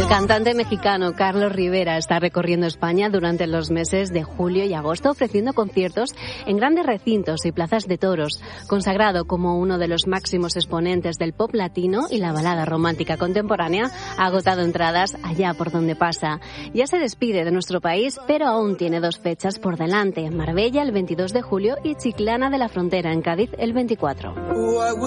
cantante mexicano Carlos Rivera está recorriendo España durante los meses de julio y agosto ofreciendo conciertos en grandes recintos y plazas de toros, consagrado como uno de los máximos exponentes del pop latino y la balada romántica contemporánea. Ha agotado entradas allá por donde pasa. Ya se despide de nuestro país, pero aún tiene 2 fechas por delante: Marbella el 22 de julio y Chiclana de la Frontera en Cádiz el 24.